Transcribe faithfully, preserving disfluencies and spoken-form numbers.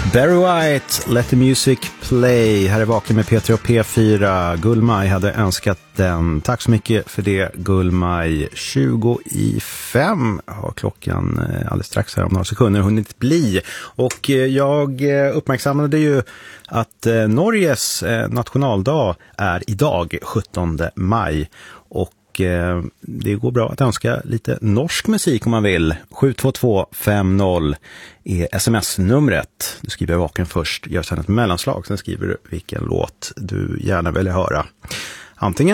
Barry White, Let the Music Play. Här är Vaken med P tre och P fyra. Gullmaj hade önskat den. Tack så mycket för det, Gullmaj. tjugo i fem har klockan alldeles strax här om några sekunder hunnit bli. Och jag uppmärksammade ju att Norges nationaldag är idag, sjuttonde maj. Och det går bra att önska lite norsk musik om man vill. sju två två fem noll är sms-numret. Du skriver Vaken först, gör sedan ett mellanslag, sen skriver du vilken låt du gärna vill höra. Antingen